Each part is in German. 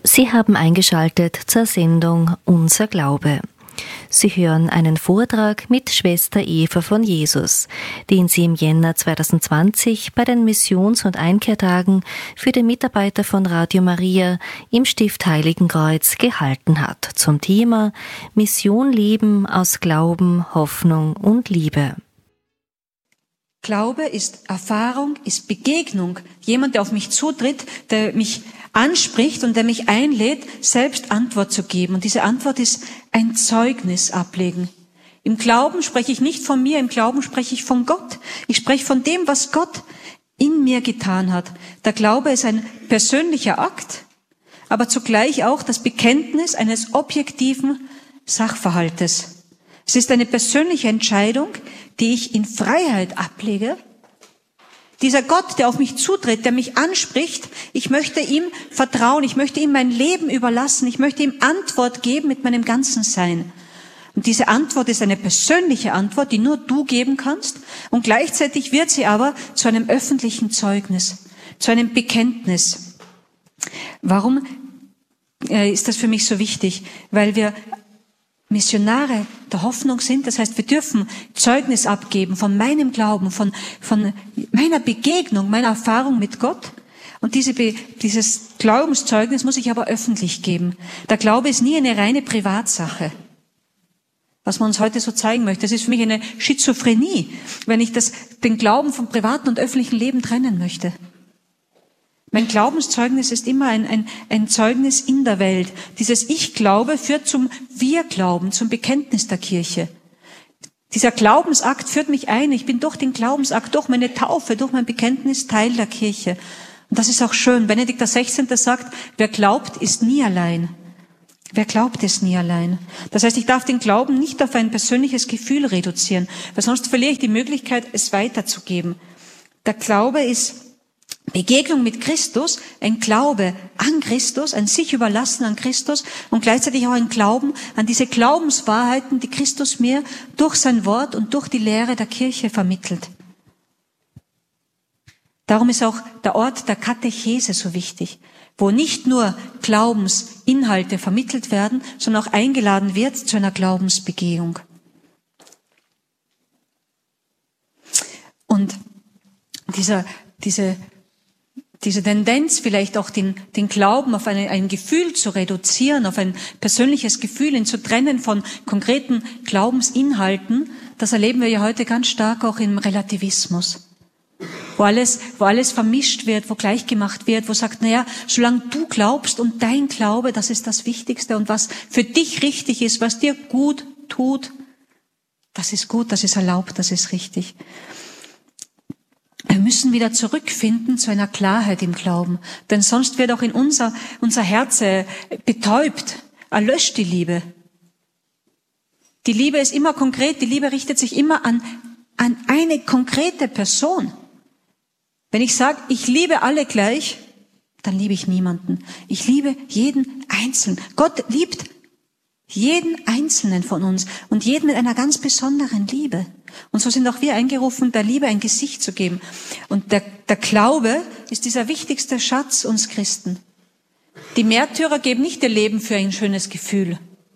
Sie haben eingeschaltet zur Sendung Unser Glaube. Sie hören einen Vortrag mit Schwester Eva von Jesus, den sie im Jänner 2020 bei den Missions- und Einkehrtagen für die Mitarbeiter von Radio Maria im Stift Heiligenkreuz gehalten hat, zum Thema Mission leben aus Glauben, Hoffnung und Liebe. Glaube ist Erfahrung, ist Begegnung. Jemand, der auf mich zutritt, der mich anspricht und der mich einlädt, selbst Antwort zu geben. Und diese Antwort ist ein Zeugnis ablegen. Im Glauben spreche ich nicht von mir, im Glauben spreche ich von Gott. Ich spreche von dem, was Gott in mir getan hat. Der Glaube ist ein persönlicher Akt, aber zugleich auch das Bekenntnis eines objektiven Sachverhaltes. Es ist eine persönliche Entscheidung, die ich in Freiheit ablege. Dieser Gott, der auf mich zutritt, der mich anspricht, ich möchte ihm vertrauen, ich möchte ihm mein Leben überlassen, ich möchte ihm Antwort geben mit meinem ganzen Sein. Und diese Antwort ist eine persönliche Antwort, die nur du geben kannst, und gleichzeitig wird sie aber zu einem öffentlichen Zeugnis, zu einem Bekenntnis. Warum ist das für mich so wichtig? Weil wir Missionare der Hoffnung sind. Das heißt, wir dürfen Zeugnis abgeben von meinem Glauben, von meiner Begegnung, meiner Erfahrung mit Gott. Und dieses Glaubenszeugnis muss ich aber öffentlich geben. Der Glaube ist nie eine reine Privatsache, was man uns heute so zeigen möchte. Das ist für mich eine Schizophrenie, wenn ich den Glauben vom privaten und öffentlichen Leben trennen möchte. Mein Glaubenszeugnis ist immer ein Zeugnis in der Welt. Dieses Ich-Glaube führt zum Wir-Glauben, zum Bekenntnis der Kirche. Dieser Glaubensakt führt mich ein. Ich bin durch den Glaubensakt, durch meine Taufe, durch mein Bekenntnis Teil der Kirche. Und das ist auch schön. Benedikt XVI. Sagt, wer glaubt, ist nie allein. Wer glaubt, ist nie allein. Das heißt, ich darf den Glauben nicht auf ein persönliches Gefühl reduzieren, weil sonst verliere ich die Möglichkeit, es weiterzugeben. Der Glaube ist Begegnung mit Christus, ein Glaube an Christus, ein sich überlassen an Christus und gleichzeitig auch ein Glauben an diese Glaubenswahrheiten, die Christus mir durch sein Wort und durch die Lehre der Kirche vermittelt. Darum ist auch der Ort der Katechese so wichtig, wo nicht nur Glaubensinhalte vermittelt werden, sondern auch eingeladen wird zu einer Glaubensbegehung. Und diese Tendenz, vielleicht auch den Glauben auf ein Gefühl zu reduzieren, auf ein persönliches Gefühl, ihn zu trennen von konkreten Glaubensinhalten, das erleben wir ja heute ganz stark auch im Relativismus. Wo alles vermischt wird, wo gleichgemacht wird, wo sagt, naja, solange du glaubst und dein Glaube, das ist das Wichtigste und was für dich richtig ist, was dir gut tut, das ist gut, das ist erlaubt, das ist richtig. Wir müssen wieder zurückfinden zu einer Klarheit im Glauben, denn sonst wird auch in unser Herz betäubt, erlöscht die Liebe. Die Liebe ist immer konkret, die Liebe richtet sich immer an eine konkrete Person. Wenn ich sage, ich liebe alle gleich, dann liebe ich niemanden. Ich liebe jeden Einzelnen. Gott liebt jeden Einzelnen von uns und jeden mit einer ganz besonderen Liebe. Und so sind auch wir eingerufen, der Liebe ein Gesicht zu geben. Und der Glaube ist dieser wichtigste Schatz uns Christen. Die Märtyrer geben nicht ihr Leben für ein schönes Gefühl.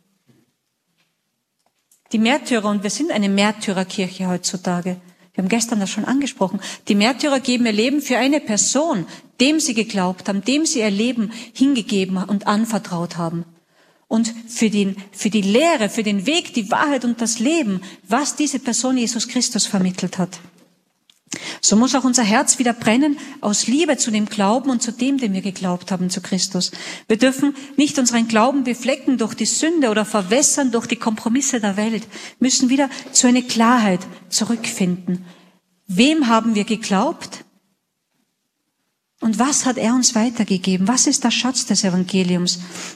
Die Märtyrer, und wir sind eine Märtyrerkirche heutzutage, wir haben gestern das schon angesprochen, die Märtyrer geben ihr Leben für eine Person, dem sie geglaubt haben, dem sie ihr Leben hingegeben und anvertraut haben. Und für die Lehre, für den Weg, die Wahrheit und das Leben, was diese Person Jesus Christus vermittelt hat. So muss auch unser Herz wieder brennen aus Liebe zu dem Glauben und zu dem wir geglaubt haben, zu Christus. Wir dürfen nicht unseren Glauben beflecken durch die Sünde oder verwässern durch die Kompromisse der Welt. Wir müssen wieder zu einer Klarheit zurückfinden. Wem haben wir geglaubt? Und was hat er uns weitergegeben? Was ist der Schatz des Evangeliums?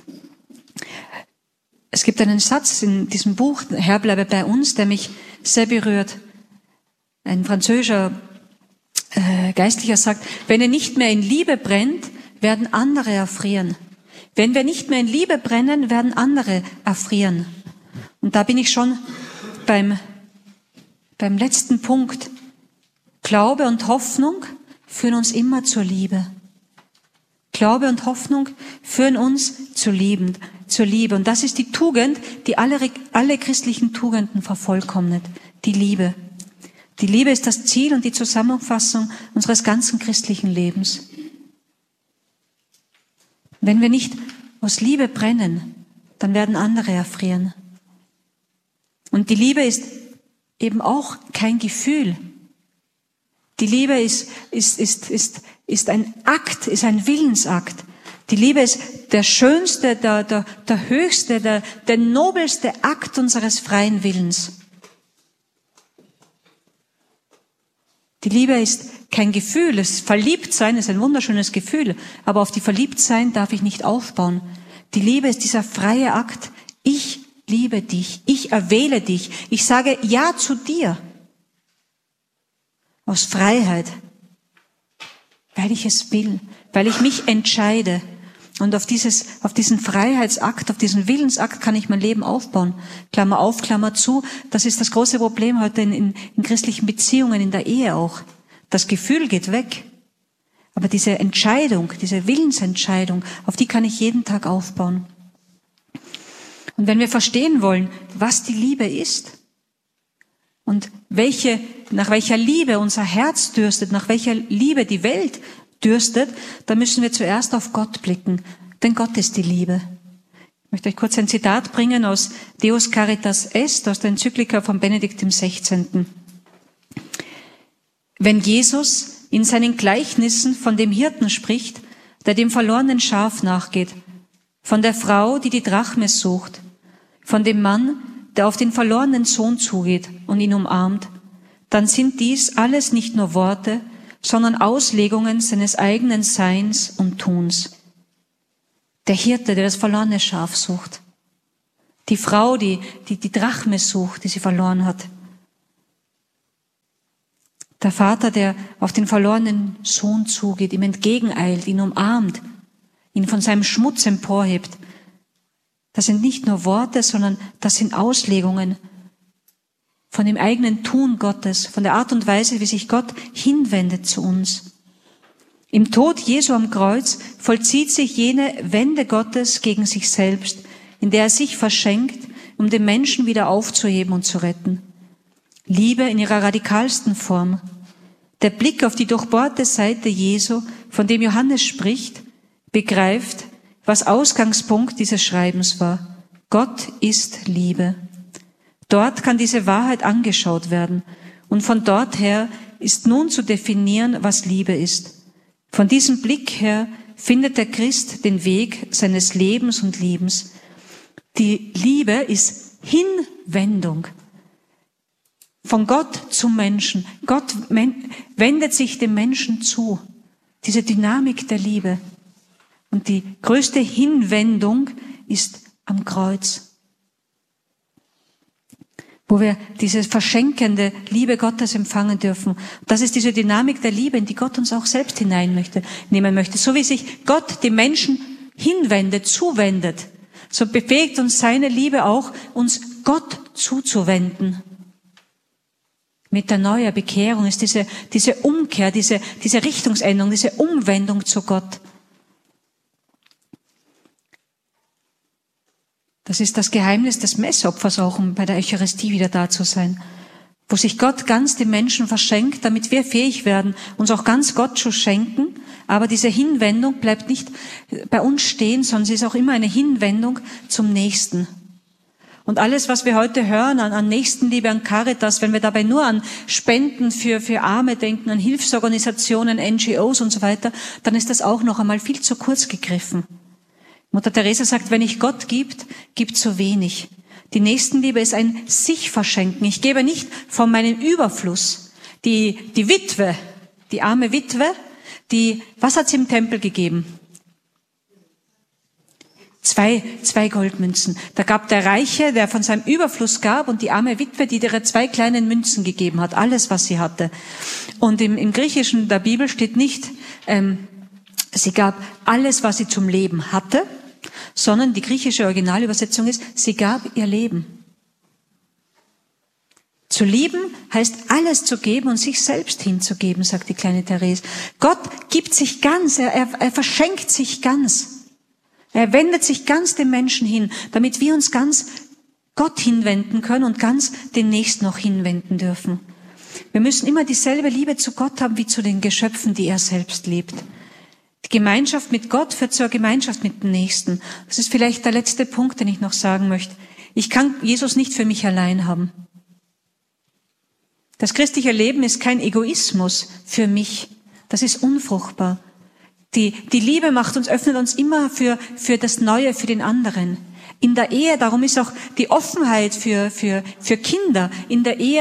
Es gibt einen Satz in diesem Buch, Herr, bleibe bei uns, der mich sehr berührt. Ein französischer Geistlicher sagt, wenn ihr nicht mehr in Liebe brennt, werden andere erfrieren. Wenn wir nicht mehr in Liebe brennen, werden andere erfrieren. Und da bin ich schon beim letzten Punkt. Glaube und Hoffnung führen uns immer zur Liebe. Glaube und Hoffnung führen uns zur Liebe. Und das ist die Tugend, die alle christlichen Tugenden vervollkommnet. Die Liebe. Die Liebe ist das Ziel und die Zusammenfassung unseres ganzen christlichen Lebens. Wenn wir nicht aus Liebe brennen, dann werden andere erfrieren. Und die Liebe ist eben auch kein Gefühl. Die Liebe ist ein Akt, ist ein Willensakt. Die Liebe ist der schönste, der höchste, der nobelste Akt unseres freien Willens. Die Liebe ist kein Gefühl. Verliebtsein ist ein wunderschönes Gefühl, aber auf die Verliebtsein darf ich nicht aufbauen. Die Liebe ist dieser freie Akt. Ich liebe dich. Ich erwähle dich. Ich sage Ja zu dir. Aus Freiheit. Weil ich es will. Weil ich mich entscheide. Und auf diesen Freiheitsakt, auf diesen Willensakt kann ich mein Leben aufbauen. Klammer auf, Klammer zu. Das ist das große Problem heute in christlichen Beziehungen, in der Ehe auch. Das Gefühl geht weg. Aber diese Entscheidung, diese Willensentscheidung, auf die kann ich jeden Tag aufbauen. Und wenn wir verstehen wollen, was die Liebe ist und nach welcher Liebe unser Herz dürstet, nach welcher Liebe die Welt dürstet, dann müssen wir zuerst auf Gott blicken, denn Gott ist die Liebe. Ich möchte euch kurz ein Zitat bringen aus Deus Caritas Est, aus der Enzyklika von Benedikt XVI. Wenn Jesus in seinen Gleichnissen von dem Hirten spricht, der dem verlorenen Schaf nachgeht, von der Frau, die die Drachme sucht, von dem Mann, der auf den verlorenen Sohn zugeht und ihn umarmt, dann sind dies alles nicht nur Worte, sondern Auslegungen seines eigenen Seins und Tuns. Der Hirte, der das verlorene Schaf sucht. Die Frau, die Drachme sucht, die sie verloren hat. Der Vater, der auf den verlorenen Sohn zugeht, ihm entgegeneilt, ihn umarmt, ihn von seinem Schmutz emporhebt. Das sind nicht nur Worte, sondern das sind Auslegungen von dem eigenen Tun Gottes, von der Art und Weise, wie sich Gott hinwendet zu uns. Im Tod Jesu am Kreuz vollzieht sich jene Wende Gottes gegen sich selbst, in der er sich verschenkt, um den Menschen wieder aufzuheben und zu retten. Liebe in ihrer radikalsten Form. Der Blick auf die durchbohrte Seite Jesu, von dem Johannes spricht, begreift, was Ausgangspunkt dieses Schreibens war. Gott ist Liebe. Dort kann diese Wahrheit angeschaut werden. Und von dort her ist nun zu definieren, was Liebe ist. Von diesem Blick her findet der Christ den Weg seines Lebens und Liebens. Die Liebe ist Hinwendung. Von Gott zum Menschen. Gott wendet sich dem Menschen zu. Diese Dynamik der Liebe. Und die größte Hinwendung ist am Kreuz, wo wir diese verschenkende Liebe Gottes empfangen dürfen. Das ist diese Dynamik der Liebe, in die Gott uns auch selbst hineinnehmen möchte. So wie sich Gott dem Menschen hinwendet, zuwendet, so befähigt uns seine Liebe auch, uns Gott zuzuwenden. Mit der neuen Bekehrung ist diese Umkehr, diese Richtungsänderung, diese Umwendung zu Gott. Das ist das Geheimnis des Messopfers auch, um bei der Eucharistie wieder da zu sein. Wo sich Gott ganz dem Menschen verschenkt, damit wir fähig werden, uns auch ganz Gott zu schenken. Aber diese Hinwendung bleibt nicht bei uns stehen, sondern sie ist auch immer eine Hinwendung zum Nächsten. Und alles, was wir heute hören an Nächstenliebe, an Caritas, wenn wir dabei nur an Spenden für Arme denken, an Hilfsorganisationen, NGOs und so weiter, dann ist das auch noch einmal viel zu kurz gegriffen. Mutter Teresa sagt, wenn ich Gott gibt zu wenig. Die Nächstenliebe ist ein sich verschenken. Ich gebe nicht von meinem Überfluss. Die Witwe, die arme Witwe, was hat sie im Tempel gegeben? Zwei Goldmünzen. Da gab der Reiche, der von seinem Überfluss gab, und die arme Witwe, die ihre 2 kleinen Münzen gegeben hat. Alles, was sie hatte. Und im Griechischen der Bibel steht nicht, sie gab alles, was sie zum Leben hatte, sondern die griechische Originalübersetzung ist, sie gab ihr Leben. Zu lieben heißt alles zu geben und sich selbst hinzugeben, sagt die kleine Therese. Gott gibt sich ganz, er verschenkt sich ganz. Er wendet sich ganz dem Menschen hin, damit wir uns ganz Gott hinwenden können und ganz den Nächsten noch hinwenden dürfen. Wir müssen immer dieselbe Liebe zu Gott haben wie zu den Geschöpfen, die er selbst liebt. Die Gemeinschaft mit Gott führt zur Gemeinschaft mit dem Nächsten. Das ist vielleicht der letzte Punkt, den ich noch sagen möchte. Ich kann Jesus nicht für mich allein haben. Das christliche Leben ist kein Egoismus für mich. Das ist unfruchtbar. Die Liebe öffnet uns immer für das Neue, für den anderen. In der Ehe, darum ist auch die Offenheit für Kinder in der Ehe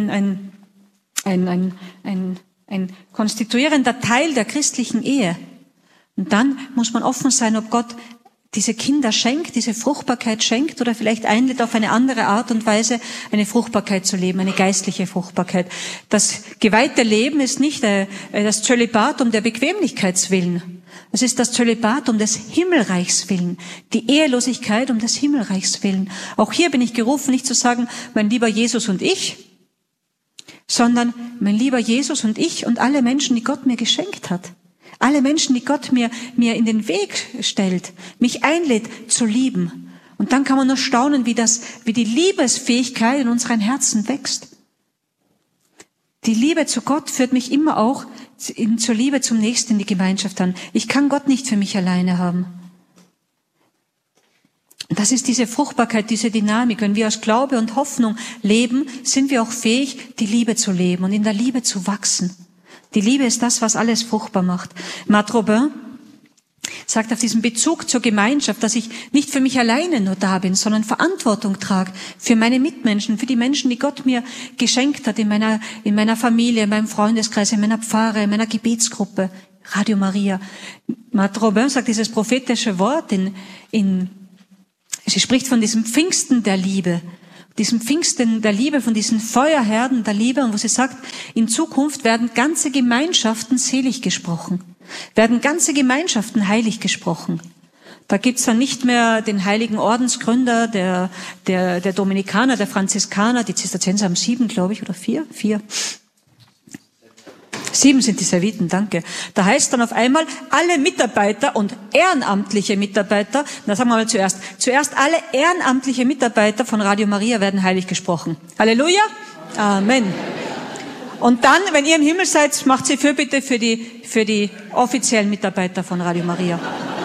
ein konstituierender Teil der christlichen Ehe. Und dann muss man offen sein, ob Gott diese Kinder schenkt, diese Fruchtbarkeit schenkt oder vielleicht einlädt, auf eine andere Art und Weise eine Fruchtbarkeit zu leben, eine geistliche Fruchtbarkeit. Das geweihte Leben ist nicht das Zölibat um der Bequemlichkeitswillen. Es ist das Zölibat um des Himmelreichs willen. Die Ehelosigkeit um des Himmelreichs willen. Auch hier bin ich gerufen, nicht zu sagen, mein lieber Jesus und ich, sondern mein lieber Jesus und ich und alle Menschen, die Gott mir geschenkt hat. Alle Menschen, die Gott mir in den Weg stellt, mich einlädt zu lieben. Und dann kann man nur staunen, wie die Liebesfähigkeit in unseren Herzen wächst. Die Liebe zu Gott führt mich immer auch zur Liebe zum Nächsten in die Gemeinschaft an. Ich kann Gott nicht für mich alleine haben. Das ist diese Fruchtbarkeit, diese Dynamik. Wenn wir aus Glaube und Hoffnung leben, sind wir auch fähig, die Liebe zu leben und in der Liebe zu wachsen. Die Liebe ist das, was alles fruchtbar macht. Marthe Robin sagt auf diesen Bezug zur Gemeinschaft, dass ich nicht für mich alleine nur da bin, sondern Verantwortung trage für meine Mitmenschen, für die Menschen, die Gott mir geschenkt hat in meiner Familie, in meinem Freundeskreis, in meiner Pfarre, in meiner Gebetsgruppe, Radio Maria. Marthe Robin sagt dieses prophetische Wort sie spricht von diesem Pfingsten der Liebe. Diesem Pfingsten der Liebe, von diesen Feuerherden der Liebe, und wo sie sagt, in Zukunft werden ganze Gemeinschaften selig gesprochen, werden ganze Gemeinschaften heilig gesprochen. Da gibt's dann nicht mehr den heiligen Ordensgründer der Dominikaner, der Franziskaner, die Zisterzienser haben 7, glaube ich, oder 4? 7 sind die Serviten, danke. Da heißt dann auf einmal, alle Mitarbeiter und ehrenamtliche Mitarbeiter, na sagen wir mal zuerst alle ehrenamtliche Mitarbeiter von Radio Maria werden heilig gesprochen. Halleluja? Amen. Und dann, wenn ihr im Himmel seid, macht sie Fürbitte für die offiziellen Mitarbeiter von Radio Maria.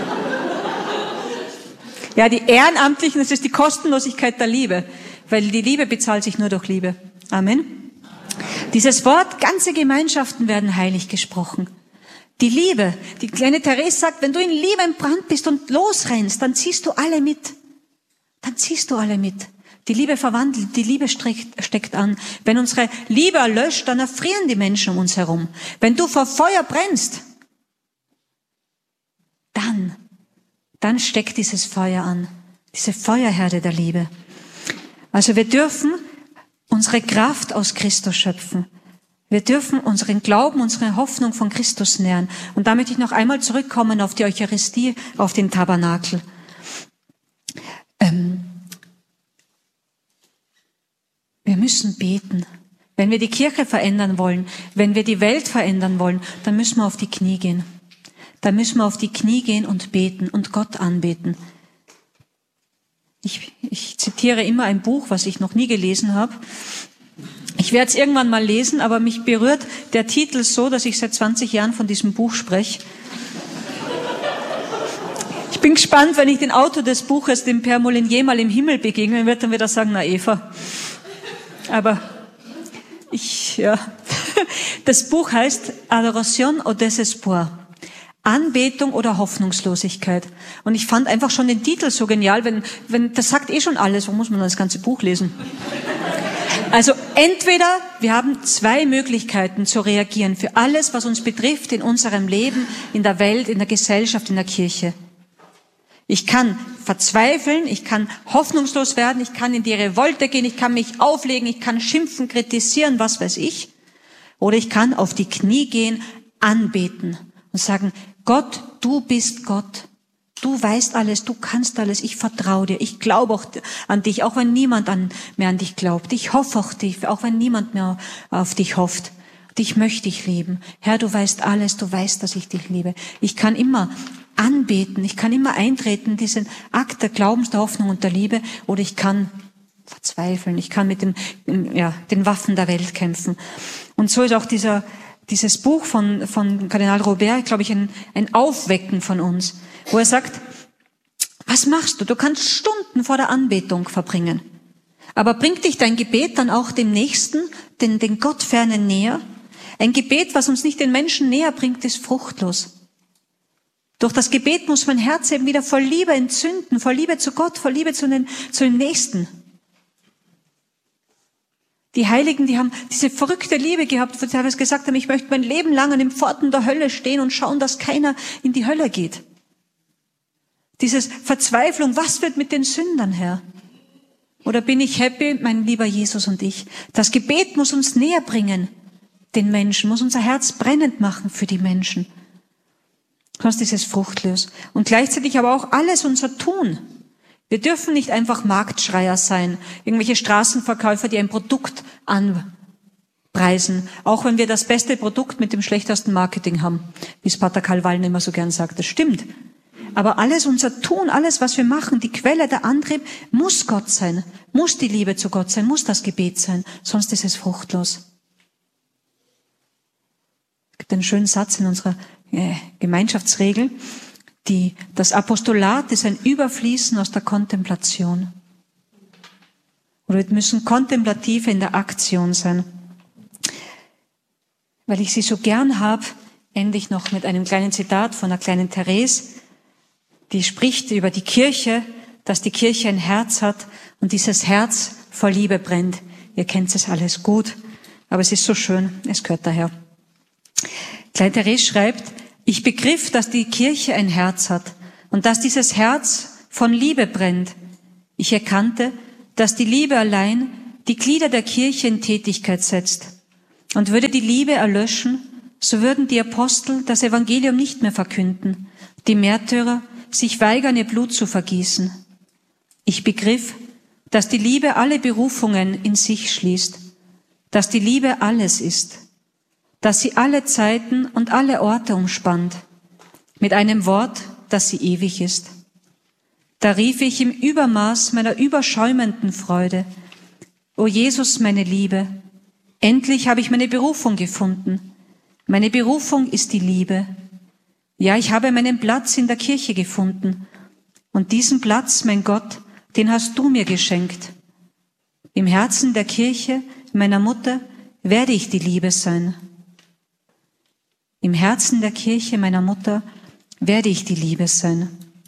Ja, die Ehrenamtlichen, das ist die Kostenlosigkeit der Liebe, weil die Liebe bezahlt sich nur durch Liebe. Amen. Dieses Wort, ganze Gemeinschaften werden heilig gesprochen. Die Liebe, die kleine Therese sagt, wenn du in Liebe entbrannt bist und losrennst, dann ziehst du alle mit. Die Liebe verwandelt, die Liebe steckt an. Wenn unsere Liebe erlöscht, dann erfrieren die Menschen um uns herum. Wenn du vor Feuer brennst, dann steckt dieses Feuer an. Diese Feuerherde der Liebe. Also wir dürfen unsere Kraft aus Christus schöpfen. Wir dürfen unseren Glauben, unsere Hoffnung von Christus nähren. Und da möchte ich noch einmal zurückkommen auf die Eucharistie, auf den Tabernakel. Wir müssen beten. Wenn wir die Kirche verändern wollen, wenn wir die Welt verändern wollen, dann müssen wir auf die Knie gehen. Dann müssen wir auf die Knie gehen und beten und Gott anbeten. Ich zitiere immer ein Buch, was ich noch nie gelesen habe. Ich werde es irgendwann mal lesen, aber mich berührt der Titel so, dass ich seit 20 Jahren von diesem Buch spreche. Ich bin gespannt, wenn ich den Autor des Buches, dem Père Molinier, mal im Himmel begegnen wird, dann wird er sagen, na Eva. Aber das Buch heißt Adoration au désespoir. Anbetung oder Hoffnungslosigkeit. Und ich fand einfach schon den Titel so genial, wenn das sagt schon alles, warum muss man dann das ganze Buch lesen? Also entweder wir haben 2 Möglichkeiten zu reagieren für alles, was uns betrifft in unserem Leben, in der Welt, in der Gesellschaft, in der Kirche. Ich kann verzweifeln, ich kann hoffnungslos werden, ich kann in die Revolte gehen, ich kann mich auflegen, ich kann schimpfen, kritisieren, was weiß ich. Oder ich kann auf die Knie gehen, anbeten und sagen, Gott, du bist Gott. Du weißt alles, du kannst alles, ich vertraue dir, ich glaube auch an dich, auch wenn niemand mehr an dich glaubt. Ich hoffe auf dich, auch wenn niemand mehr auf dich hofft. Dich möchte ich lieben. Herr, du weißt alles, du weißt, dass ich dich liebe. Ich kann immer anbeten, ich kann immer eintreten, diesen Akt der Glaubens, der Hoffnung und der Liebe, oder ich kann verzweifeln, ich kann mit den Waffen der Welt kämpfen. Und so ist auch dieses Buch von Kardinal Robert, glaube ich, ein Aufwecken von uns, wo er sagt, was machst du? Du kannst Stunden vor der Anbetung verbringen. Aber bringt dich dein Gebet dann auch dem Nächsten, den Gottfernen näher? Ein Gebet, was uns nicht den Menschen näher bringt, ist fruchtlos. Durch das Gebet muss mein Herz eben wieder voll Liebe entzünden, voll Liebe zu Gott, voll Liebe zu den Nächsten. Die Heiligen, die haben diese verrückte Liebe gehabt, wo sie teilweise gesagt haben, ich möchte mein Leben lang an den Pforten der Hölle stehen und schauen, dass keiner in die Hölle geht. Dieses Verzweiflung, was wird mit den Sündern, Herr? Oder bin ich happy, mein lieber Jesus und ich? Das Gebet muss uns näher bringen, den Menschen, muss unser Herz brennend machen für die Menschen. Sonst ist es fruchtlos. Und gleichzeitig aber auch alles unser Tun. Wir dürfen nicht einfach Marktschreier sein, irgendwelche Straßenverkäufer, die ein Produkt anpreisen, auch wenn wir das beste Produkt mit dem schlechtesten Marketing haben, wie es Pater Karl Wallner immer so gern sagt. Das stimmt. Aber alles unser Tun, alles, was wir machen, die Quelle, der Antrieb, muss Gott sein, muss die Liebe zu Gott sein, muss das Gebet sein, sonst ist es fruchtlos. Es gibt einen schönen Satz in unserer Gemeinschaftsregel, das Apostolat ist ein Überfließen aus der Kontemplation. Oder wir müssen kontemplativ in der Aktion sein. Weil ich sie so gern habe, ende ich noch mit einem kleinen Zitat von einer kleinen Therese, die spricht über die Kirche, dass die Kirche ein Herz hat und dieses Herz vor Liebe brennt. Ihr kennt es alles gut, aber es ist so schön, es gehört daher. Kleine Therese schreibt, ich begriff, dass die Kirche ein Herz hat und dass dieses Herz von Liebe brennt. Ich erkannte, dass die Liebe allein die Glieder der Kirche in Tätigkeit setzt. Und würde die Liebe erlöschen, so würden die Apostel das Evangelium nicht mehr verkünden, die Märtyrer sich weigern, ihr Blut zu vergießen. Ich begriff, dass die Liebe alle Berufungen in sich schließt, dass die Liebe alles ist, dass sie alle Zeiten und alle Orte umspannt, mit einem Wort, dass sie ewig ist. Da rief ich im Übermaß meiner überschäumenden Freude, O Jesus, meine Liebe, endlich habe ich meine Berufung gefunden. Meine Berufung ist die Liebe. Ja, ich habe meinen Platz in der Kirche gefunden. Und diesen Platz, mein Gott, den hast du mir geschenkt. Im Herzen der Kirche, meiner Mutter, werde ich die Liebe sein. Im Herzen der Kirche meiner Mutter werde ich die Liebe sein.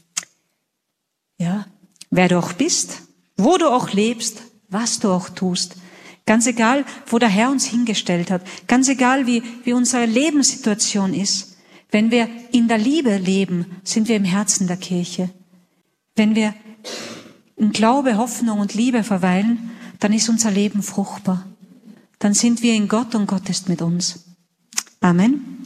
Ja, wer du auch bist, wo du auch lebst, was du auch tust, ganz egal, wo der Herr uns hingestellt hat, ganz egal, wie unsere Lebenssituation ist, wenn wir in der Liebe leben, sind wir im Herzen der Kirche. Wenn wir in Glaube, Hoffnung und Liebe verweilen, dann ist unser Leben fruchtbar. Dann sind wir in Gott und Gott ist mit uns. Amen.